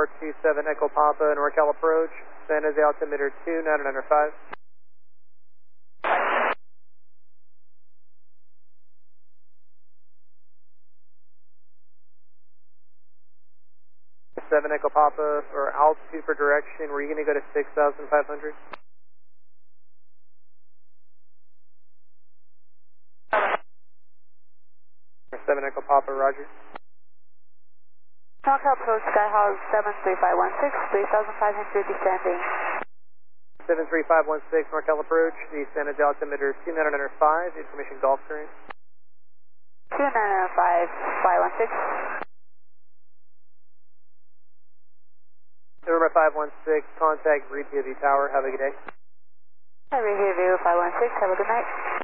Tower 27 Echo Papa, NorCal approach. San Jose altimeter 2995. Seven Echo Papa for altitude for direction. Were you going to go to 6,500? Seven Echo Papa, Roger. NorCal approach Skyhawk 73516, 3,500 descending. 73516 NorCal approach. The San Jose altimeter 2905. Information Gulf current. 2905, 516. November 516, contact Repeat Tower. Have a good day. Repeat 516, have a good night.